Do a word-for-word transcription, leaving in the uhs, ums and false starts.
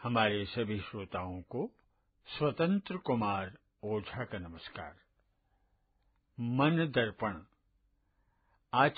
हमारे सभी श्रोताओं को स्वतंत्र कुमार ओझा का नमस्कार। मन दर्पण। आज